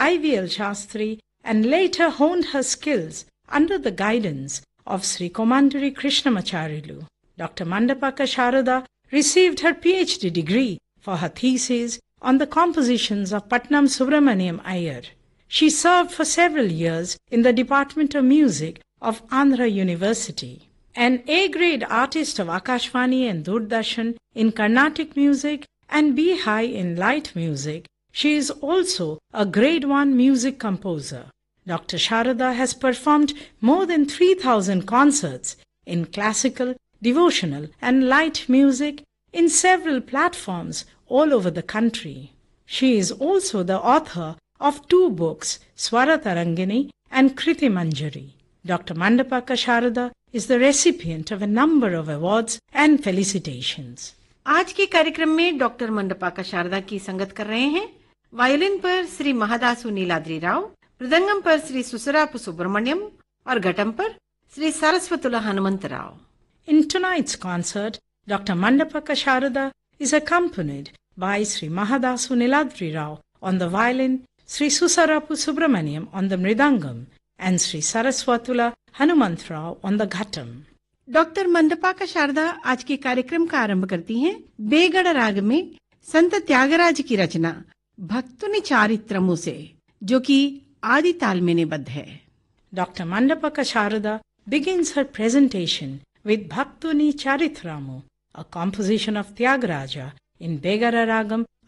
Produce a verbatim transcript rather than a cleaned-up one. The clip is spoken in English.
I V L Shastri and later honed her skills under the guidance of Sri Komanduri Krishnamacharyalu. Doctor Mandapaka Sharada received her PhD degree for her thesis on the compositions of Patnam Subramaniam Iyer. She served for several years in the Department of Music of Andhra University. An A-grade artist of Akashvani and Doordarshan in Carnatic music and B-high in light music, she is also a Grade one music composer. Doctor Sharada has performed more than three thousand concerts in classical, devotional and light music in several platforms all over the country. She is also the author of two books, Swara Tarangini and Kriti Manjari. Doctor Mandapaka Sharada is the recipient of a number of awards and felicitations. आज के कार्यक्रम में doctor मंडपाका Sharda की संगत कर रहे हैं violin पर श्री महादासु नीलाद्री राव, मृदंगम पर श्री सुसरापु सुब्रमण्यम और घटम पर Shri सरस्वतुला Hanumant Rao. In tonight's concert, Doctor Mandapaka Sharada is accompanied by Sri Mahadasu Niladri Rao on the violin, Sri Susarapu Subramaniam on the mridangam, and Sri Saraswatula Hanumant Rao on the ghatam. Doctor मंडपाका Sharda आज के कार्यक्रम का आरंभ करती हैं बेगड़ राग में संत त्यागराज की रचना भक्तुनि चारित्रमु से, जो कि आदि ताल में निबद्ध है. Doctor Mandapaka Sharada begins her presentation with Bhaktuni Charitramu, a composition of Tyagaraja in Begara Ragam